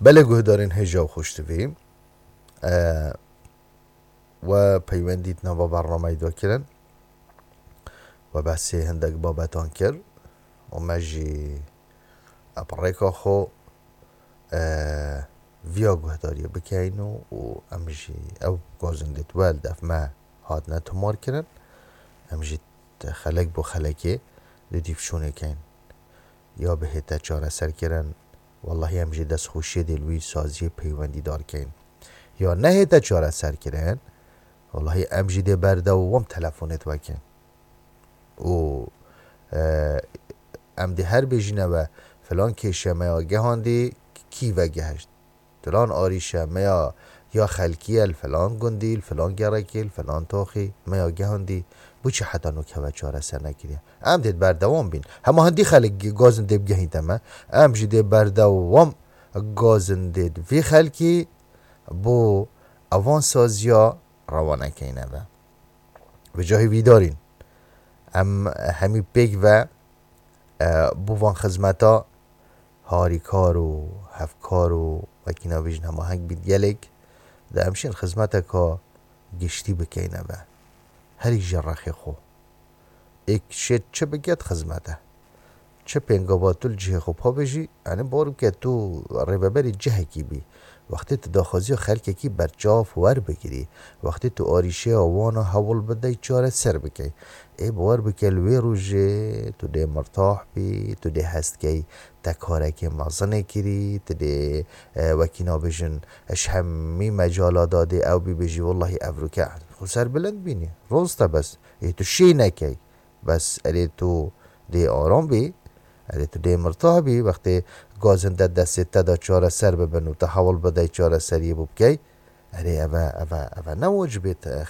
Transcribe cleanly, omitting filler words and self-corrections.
بله گهدارین هجا و خوشتویم و پیوندیت نوا برنامه دو کرن و بحثی هندک بابتان کر و مجی ابریکا خو ویا گهداری بکین و امجی او گازندت والد اف ما هاتنا تمار کرن امجی خلق بو خلقی لدیف شونه کین یا به هتا چاره سر کرن والله امجی دست خوشی دلوی سازی پیوندی دار کین یا نه هتا چاره سر کرن والله امجی ده برده و تلفونت وکن و ام ده هر بجینه و فلان کشه میا گهاندی کی و گهشت فلان آریشه میا یا خلکی الفلان گندی الفلان گرکی الفلان تاخی میا گهاندی بچه حتی نکه و چاره سر نکریه ام دید بردوام بین همه هندی خلق گازن دید گهین تمه ام جده بردوام گازن دید وی خلکی بو اوان سازیا روانه کینه و جاهی ویدارین ام همی پیگ و بوان خزمتا هاری کار و هفکار و وکینا بیجن همه هنگ بید گلگ ده همشین خزمتا که گشتی بکینه و هر یک جرخی خو ایک شید چه بگید خزمتا چه پینگاباتو الجه خوب ها بجی یعنی بارو که تو ریببری جه کی بی وقتی تو داخوزی خلک کی برچاف ور بگیری وقتی تو آریشه آوانا حول بده چاره سر بکی ای باور بکل وی روژه تو ده مرتاح بی تو ده هست کی تکاره که مازنه کری تو ده وکینا بجن اش همی مجالا داده او بی بجی والله افروکه خو سر بلند بینی روستا بس ای تو شی نکی بس اری تو ده آرام بی اری تو ده مرتاح بی وقتی گازن دست دا چاره سر ببن و تحول بده چاره سری ببکی اری اوه نواجبت